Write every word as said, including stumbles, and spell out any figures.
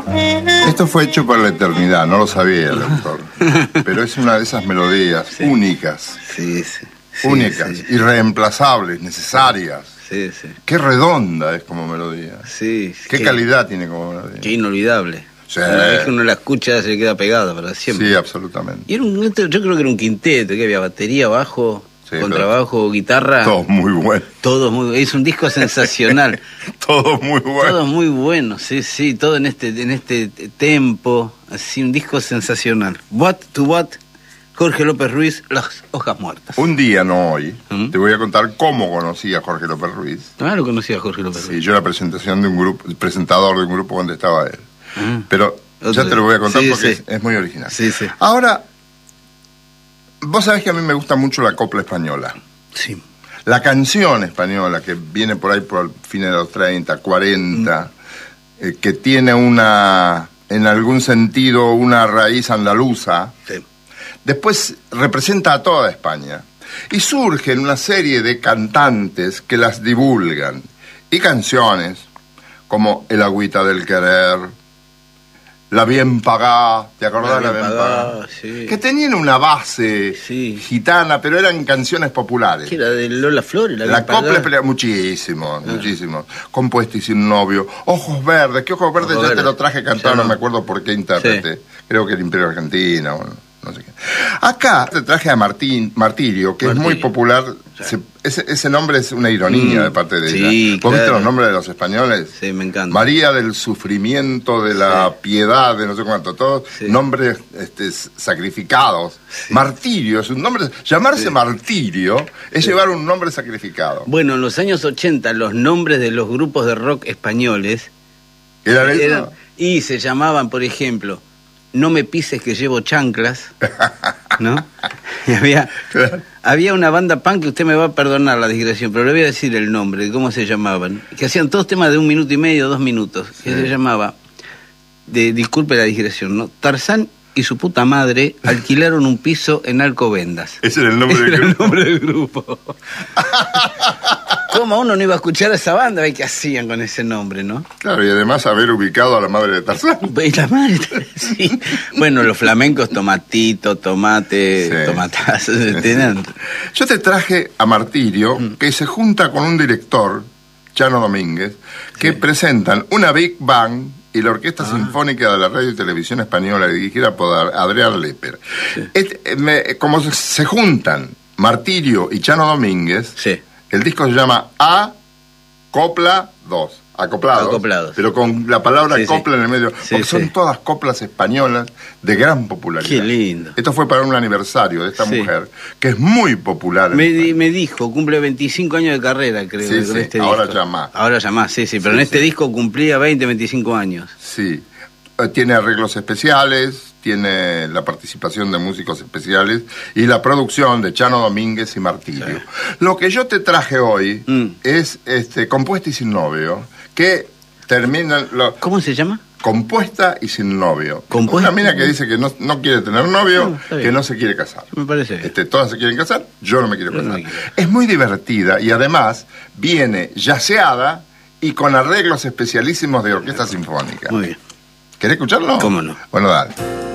Esto fue hecho para la eternidad, no lo sabía el autor. Pero es una de esas melodías sí. únicas. Sí, sí. sí únicas, sí. irreemplazables, necesarias. Sí, sí. Qué redonda es como melodía. Sí. Qué que, calidad tiene como melodía. Qué inolvidable. Sí. Una vez que uno la escucha se queda pegada para siempre. Sí, absolutamente. Y era un, yo creo que era un quinteto, que había batería, bajo, sí, contrabajo, guitarra. Todos muy buenos. Todos muy Es un disco sensacional. Todos muy buenos. Todos muy buenos, sí, sí, todo en este, en este tempo, así un disco sensacional. What to What, Jorge López Ruiz, Las Hojas Muertas. Un día, no hoy, ¿Mm? te voy a contar cómo conocí a Jorge López Ruiz. Ah, lo conocí a Jorge López Ruiz. Sí, yo era presentación de un grupo, presentador de un grupo donde estaba él. Ah, pero ya te lo voy a contar sí, porque sí. Es, es muy original. Sí, sí. Ahora, vos sabés que a mí me gusta mucho la copla española. Sí. La canción española, que viene por ahí por fines de los treinta, cuarenta, mm. eh, que tiene una, en algún sentido, una raíz andaluza, sí. después representa a toda España. Y surgen una serie de cantantes que las divulgan. Y canciones como El agüita del querer, La bien pagá, ¿te acordás de La bien pagá? Sí. Que tenían una base sí. gitana, pero eran canciones populares. ¿Qué era de Lola Flores? La, la copla es muchísimo, ah. muchísimo. Compuesta y sin novio. Ojos verdes, ¿qué ojos verdes? Ojos ya verdes. Te lo traje cantado, no. no me acuerdo por qué intérprete. Sí. Creo que el Imperio Argentino, bueno, no sé qué. Acá te traje a Martín, Martirio, que Martirio. es muy popular. Sí. Se, ese, ese nombre es una ironía mm. de parte de ella. Sí, ¿Vos claro. viste los nombres de los españoles? Sí, me encanta. María del sufrimiento, de la sí. piedad, de no sé cuánto, todos sí. nombres este, sacrificados. Sí. Martirio es un nombre. Llamarse sí. Martirio es sí. llevar un nombre sacrificado. Bueno, en los años ochenta, los nombres de los grupos de rock españoles ¿Eran eso? Eran, y se llamaban, por ejemplo, No me pises que llevo chanclas, ¿no? Y había, claro. había una banda punk que usted me va a perdonar la digresión, pero le voy a decir el nombre, cómo se llamaban, que hacían todos temas de un minuto y medio, dos minutos, sí. que se llamaba, de, disculpe la digresión, ¿no? Tarzán y su puta madre alquilaron un piso en Alcobendas. Ese era el nombre del grupo. El nombre del grupo. ¿Cómo uno no iba a escuchar a esa banda? ¿Qué hacían con ese nombre, no? Claro, y además haber ubicado a la madre de Tarzán. Y la madre, sí. Bueno, los flamencos, tomatito, tomate, sí. tomatazos. Sí. Yo te traje a Martirio, mm. que se junta con un director, Chano Domínguez, que sí. presentan una Big Bang y la Orquesta ah. Sinfónica de la Radio y Televisión Española, dirigida por Adrián Lepper. Sí. Et, me, como se, se juntan Martirio y Chano Domínguez, sí. el disco se llama A Copla dos, acoplados, acoplados, pero con la palabra sí, copla sí. en el medio, sí, porque sí. son todas coplas españolas de gran popularidad. Qué lindo. Esto fue para un aniversario de esta sí. mujer, que es muy popular. Me, di, me dijo, cumple veinticinco años de carrera, creo. Sí, sí, este ahora disco. ya más. Ahora ya más, sí, sí, pero sí, en este sí. disco cumplía veinte, veinticinco años. Sí, tiene arreglos especiales, tiene la participación de músicos especiales y la producción de Chano Domínguez y Martirio. Sí. Lo que yo te traje hoy mm. es este, Compuesta y sin novio, que termina... Lo, ¿Cómo se llama? Compuesta y sin novio. ¿Compuesta? Una mina que dice que no, no quiere tener novio, no, que no se quiere casar. Me parece bien. Este, todas se quieren casar, yo no me quiero casar. No me quiero. Es muy divertida y además viene yaceada y con arreglos especialísimos de orquesta sinfónica. Muy bien. ¿Querés escucharlo? ¿Cómo no? Bueno, dale.